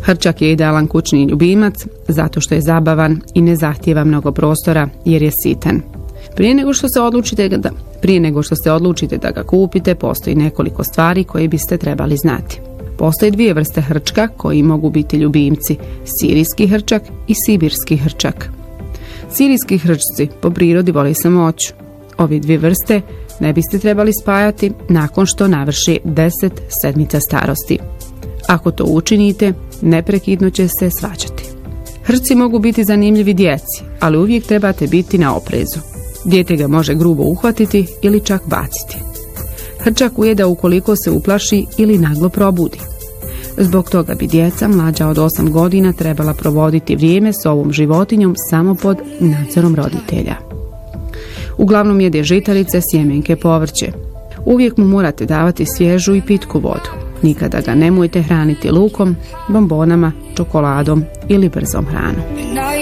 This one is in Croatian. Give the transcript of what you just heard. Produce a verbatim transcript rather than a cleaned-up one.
Hrčak je idealan kućni ljubimac zato što je zabavan i ne zahtijeva mnogo prostora jer je sitan. Prije nego što se odlučite da, prije nego što se odlučite da ga kupite, postoji nekoliko stvari koje biste trebali znati. Postoje dvije vrste hrčka koji mogu biti ljubimci, sirijski hrčak i sibirski hrčak. Sirijski hrčci po prirodi vole samoću. Ove dvije vrste ne biste trebali spajati nakon što navrši deset sedmica starosti. Ako to učinite, neprekidno će se svađati. Hrčci mogu biti zanimljivi djeci, ali uvijek trebate biti na oprezu. Dijete ga može grubo uhvatiti ili čak baciti. Hrčak ujeda ukoliko se uplaši ili naglo probudi. Zbog toga bi djeca mlađa od osam godina trebala provoditi vrijeme s ovom životinjom samo pod nadzorom roditelja. Uglavnom jede žitarice, sjemenke, povrće. Uvijek mu morate davati svježu i pitku vodu. Nikada ga nemojte hraniti lukom, bombonama, čokoladom ili brzom hranom.